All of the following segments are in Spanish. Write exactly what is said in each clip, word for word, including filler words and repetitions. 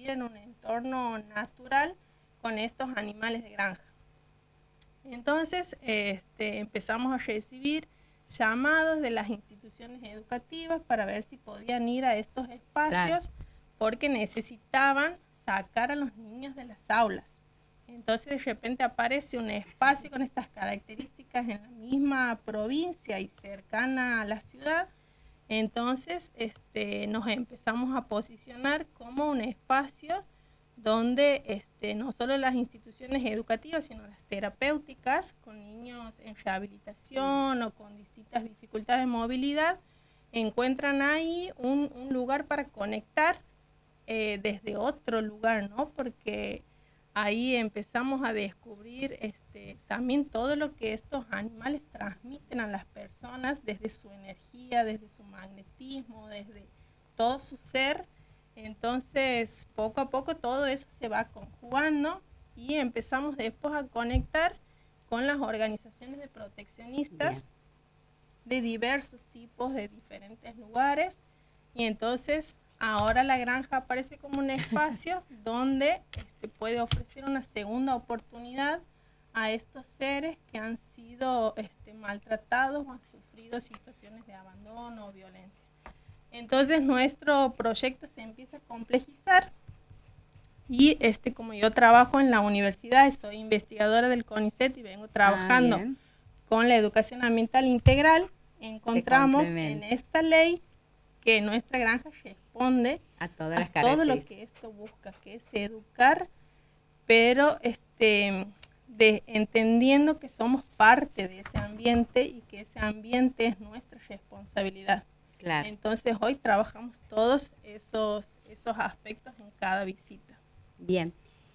vivir en un entorno natural con estos animales de granja. Entonces este, empezamos a recibir llamados de las instituciones educativas para ver si podían ir a estos espacios, claro, porque necesitaban sacar a los niños de las aulas. Entonces de repente aparece un espacio con estas características en la misma provincia y cercana a la ciudad. Entonces este, nos empezamos a posicionar como un espacio donde este, no solo las instituciones educativas, sino las terapéuticas con niños en rehabilitación o con distintas dificultades de movilidad, encuentran ahí un, un lugar para conectar eh, desde otro lugar, ¿no? Porque ahí empezamos a descubrir este, también todo lo que estos animales transmiten a las personas desde su energía, desde su magnetismo, desde todo su ser. Entonces, poco a poco todo eso se va conjugando y empezamos después a conectar con las organizaciones de proteccionistas Bien. de diversos tipos, de diferentes lugares. Y entonces ahora la granja aparece como un espacio donde este, puede ofrecer una segunda oportunidad a estos seres que han sido este, maltratados o han sufrido situaciones de abandono o violencia. Entonces nuestro proyecto se empieza a complejizar y este, como yo trabajo en la universidad y soy investigadora del CONICET y vengo trabajando ah, con la educación ambiental integral, encontramos en esta ley que nuestra granja responde a, todas las a todo lo que esto busca, que es educar, pero este, de, entendiendo que somos parte de ese ambiente y que ese ambiente es nuestra responsabilidad. Claro. Entonces hoy trabajamos todos esos, esos aspectos en cada visita. Bien.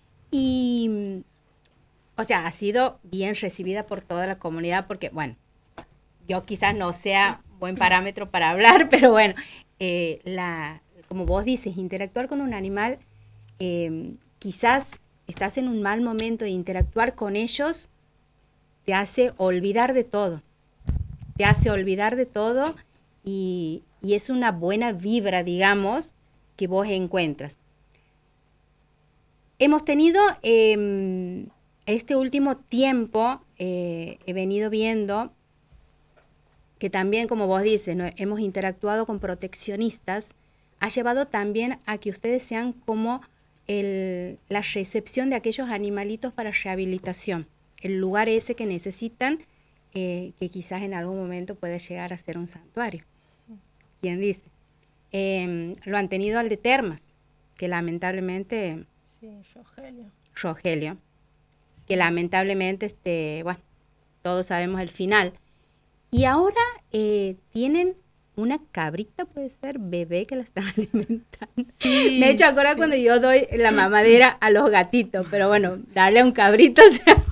Y, o sea, ha sido bien recibida por toda la comunidad porque, bueno, yo quizás no sea buen parámetro para hablar, pero bueno, eh, la, como vos dices, interactuar con un animal, eh, quizás estás en un mal momento e interactuar con ellos te hace olvidar de todo. Te hace olvidar de todo. Y, y es una buena vibra, digamos, que vos encuentras. Hemos tenido eh, este último tiempo, eh, he venido viendo que también, como vos dices, ¿no? Hemos interactuado con proteccionistas, ha llevado también a que ustedes sean como el, la recepción de aquellos animalitos para rehabilitación, el lugar ese que necesitan, eh, que quizás en algún momento puede llegar a ser un santuario. ¿Quién dice? Eh, lo han tenido al de Termas, que lamentablemente... Sí, Rogelio. Rogelio, que lamentablemente, este, bueno, todos sabemos el final. Y ahora eh, tienen una cabrita, puede ser, bebé que la están alimentando. Sí, me he hecho acordar sí. cuando yo doy la mamadera a los gatitos, pero bueno, darle a un cabrito, o sea...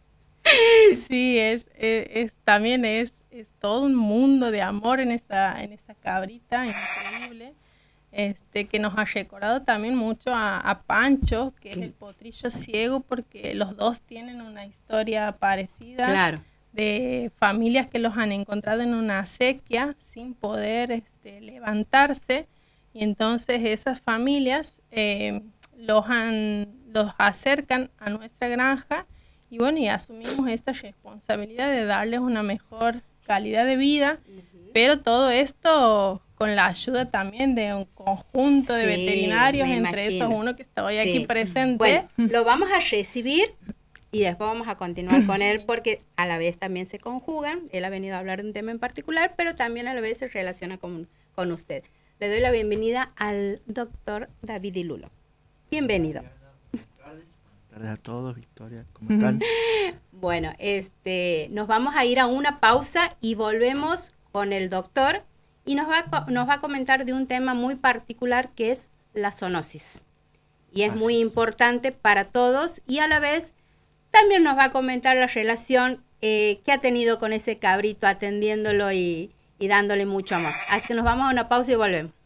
Sí, es, es, es también es, es todo un mundo de amor en esa, en esa cabrita, increíble, este, que nos ha recordado también mucho a, a Pancho, que ¿Qué? es el potrillo ciego, porque los dos tienen una historia parecida, claro. de familias que los han encontrado en una acequia sin poder este, levantarse, y entonces esas familias eh, los, han, los acercan a nuestra granja. Y bueno, y asumimos esta responsabilidad de darles una mejor calidad de vida, uh-huh. pero todo esto con la ayuda también de un conjunto de sí, veterinarios, entre imagino. esos uno que está hoy sí. aquí presente. Bueno, lo vamos a recibir y después vamos a continuar con él porque a la vez también se conjugan. Él ha venido a hablar de un tema en particular, pero también a la vez se relaciona con, con usted. Le doy la bienvenida al doctor David Di Lulo. Bienvenido. Buenas tardes a todos, Victoria, ¿cómo están? Bueno, este, nos vamos a ir a una pausa y volvemos con el doctor y nos va, a, nos va a comentar de un tema muy particular que es la zoonosis. Y es Así muy es. importante para todos y a la vez también nos va a comentar la relación eh, que ha tenido con ese cabrito atendiéndolo y, y dándole mucho amor. Así que nos vamos a una pausa y volvemos.